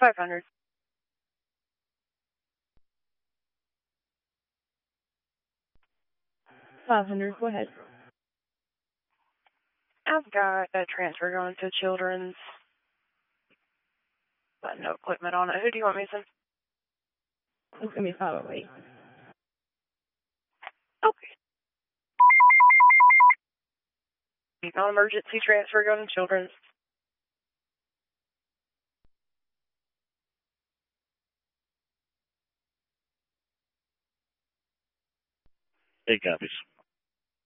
500. Go ahead. I've got a transfer going to Children's, but no equipment on it. Who do you want me to send? It's going to be 508. Okay. Non-emergency transfer going to Children's. Eight copies.